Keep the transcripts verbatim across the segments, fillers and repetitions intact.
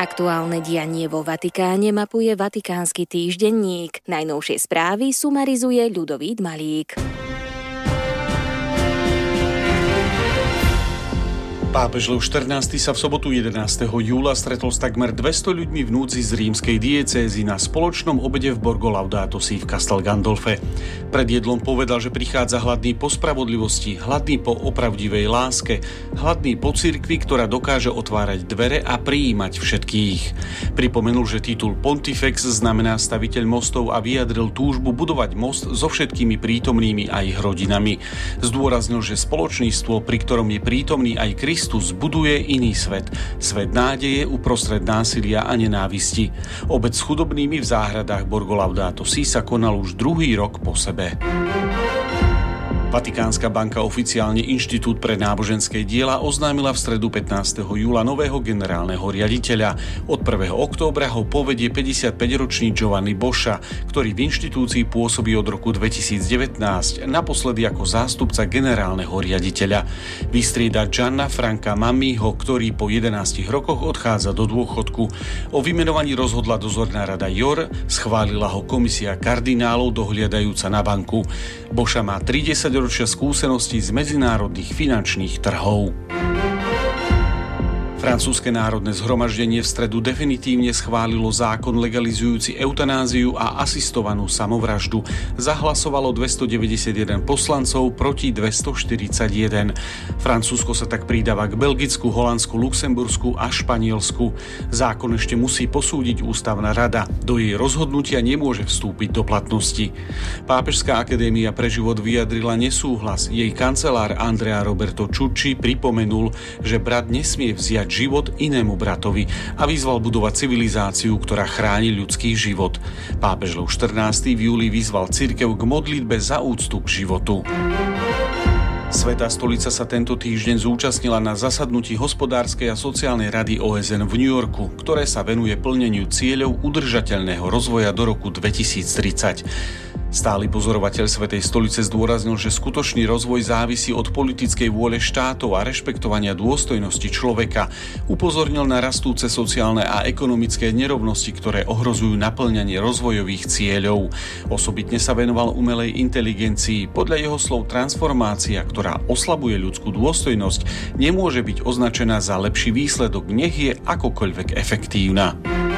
Aktuálne dianie vo Vatikáne mapuje Vatikánsky týždenník. Najnovšie správy sumarizuje Ľudovít Malík. Pápež Lev štrnásty sa v sobotu jedenásteho júla stretol s takmer dvesto ľuďmi v núdzi z rímskej diecézy na spoločnom obede v Borgo Laudato Si v Castel Gandolfe. Pred jedlom povedal, že prichádza hladný po spravodlivosti, hladný po opravdivej láske, hladný po cirkvi, ktorá dokáže otvárať dvere a prijímať všetkých. Pripomenul, že titul Pontifex znamená staviteľ mostov a vyjadril túžbu budovať most so všetkými prítomnými a ich rodinami. Zdôraznil, že spoločníctvo, pri ktorom je prítomný aj Kristus, Kristus buduje iný svet. Svet nádeje uprostred násilia a nenávisti. Obed s chudobnými v záhradách Borgo Laudato Si sa konal už druhý rok po sebe. Vatikánska banka oficiálne Inštitút pre náboženské diela oznámila v stredu pätnásteho júla nového generálneho riaditeľa. Od prvého októbra ho povedie päťdesiatpäťročný Giovanni Boscha, ktorý v inštitúcii pôsobí od roku dvetisícdevätnásť, naposledy ako zástupca generálneho riaditeľa. Vystrieda Gianna Franca Mammiho, ktorý po jedenástich rokoch odchádza do dôchodku. O vymenovaní rozhodla dozorná rada J O R, schválila ho komisia kardinálov dohliadajúca na banku. Boscha má tridsať ročia skúseností z medzinárodných finančných trhov. Francúzske národné zhromaždenie v stredu definitívne schválilo zákon legalizujúci eutanáziu a asistovanú samovraždu. Zahlasovalo dvestodeväťdesiatjeden poslancov proti dvestoštyridsaťjeden. Francúzsko sa tak pridáva k Belgicku, Holandsku, Luxembursku a Španielsku. Zákon ešte musí posúdiť ústavná rada. Do jej rozhodnutia nemôže vstúpiť do platnosti. Pápežská akadémia pre život vyjadrila nesúhlas. Jej kancelár Andrea Roberto Ciucci pripomenul, že brat nesmie vziať život inému bratovi a vyzval budovať civilizáciu, ktorá chráni ľudský život. Pápež Lev štrnásty v júli vyzval cirkev k modlitbe za úctu k životu. Svätá stolica sa tento týždeň zúčastnila na zasadnutí hospodárskej a sociálnej rady O S N v New Yorku, ktoré sa venuje plneniu cieľov udržateľného rozvoja do roku dvetisíctridsať. Stály pozorovateľ Svätej stolice zdôraznil, že skutočný rozvoj závisí od politickej vôle štátov a rešpektovania dôstojnosti človeka. Upozornil na rastúce sociálne a ekonomické nerovnosti, ktoré ohrozujú naplňanie rozvojových cieľov. Osobitne sa venoval umelej inteligencii. Podľa jeho slov transformácia, ktorá oslabuje ľudskú dôstojnosť, nemôže byť označená za lepší výsledok, nech je akokoľvek efektívna.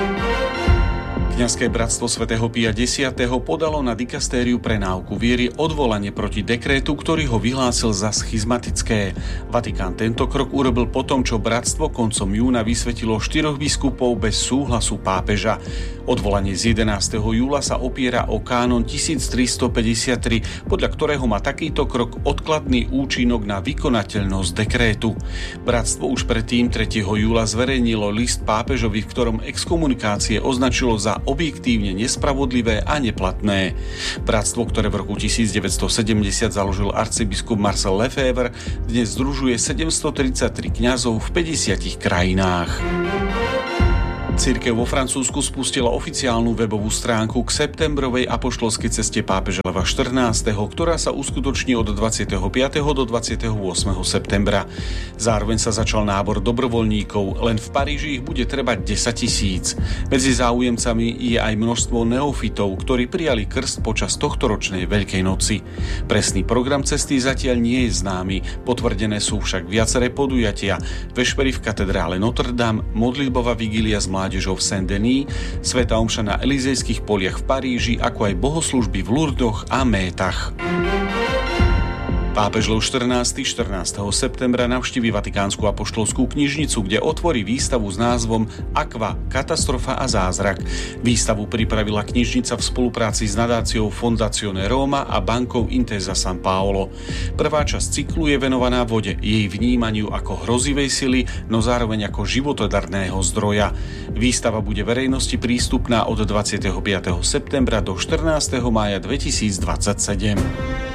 Kňazské bratstvo svätého Pia X. podalo na dikastériu pre náuku viery odvolanie proti dekrétu, ktorý ho vyhlásil za schizmatické. Vatikán tento krok urobil po tom, čo bratstvo koncom júna vysvetilo štyroch biskupov bez súhlasu pápeža. Odvolanie z jedenásteho júla sa opiera o kánon tisíctristopäťdesiattri, podľa ktorého má takýto krok odkladný účinok na vykonateľnosť dekrétu. Bratstvo už predtým tretieho júla zverejnilo list pápežovi, v ktorom exkomunikácie označilo za objektívne nespravodlivé a neplatné. Bratstvo, ktoré v roku tisícdeväťstosedemdesiat založil arcibiskup Marcel Lefebvre, dnes združuje sedemstotridsaťtri kňazov v päťdesiatich krajinách. Cirkev vo Francúzsku spustila oficiálnu webovú stránku k septembrovej apoštolskej ceste pápeža Leva štrnásteho, ktorá sa uskutoční od dvadsiateho piateho do dvadsiateho ôsmeho septembra. Zároveň sa začal nábor dobrovoľníkov, len v Paríži ich bude trebať desaťtisíc. Medzi záujemcami je aj množstvo neofitov, ktorí prijali krst počas tohtoročnej Veľkej noci. Presný program cesty zatiaľ nie je známy, potvrdené sú však viaceré podujatia: vešpery v katedrále Notre Dame, modlitbová vigília z mládežou v Saint-Denis, svätá omša na Elizejských poliach v Paríži, ako aj bohoslúžby v Lourdoch a Métach. Pápež Lev štrnásty štrnásteho septembra navštívi Vatikánsku apoštolskú knižnicu, kde otvorí výstavu s názvom Aqua, katastrofa a zázrak. Výstavu pripravila knižnica v spolupráci s nadáciou Fondazione Roma a bankou Intesa San Paolo. Prvá časť cyklu je venovaná vode, jej vnímaniu ako hrozivej sily, no zároveň ako životodarného zdroja. Výstava bude verejnosti prístupná od dvadsiateho piateho septembra do štrnásteho mája dvetisícdvadsaťsedem.